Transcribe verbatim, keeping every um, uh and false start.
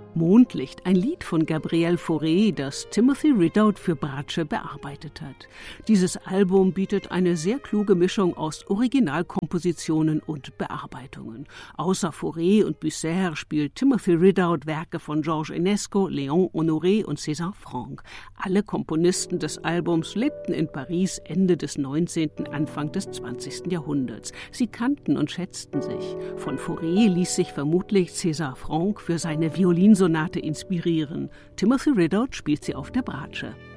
Mondlicht, ein Lied von Gabriel Fauré, das Timothy Ridout für Bratsche bearbeitet hat. Dieses Album bietet eine sehr kluge Mischung aus Originalkompositionen und Bearbeitungen. Außer Fauré und Bucer spielt Timothy Ridout Werke von Georges Enesco, Léon Honoré und César Franck. Alle Komponisten des Albums lebten in Paris Ende des neunzehnten, Anfang des zwanzigsten Jahrhunderts. Sie kannten und schätzten sich. Von Fauré ließ sich vermutlich César Franck für seine Violinsonate inspirieren. Timothy Ridout spielt sie auf der Bratsche.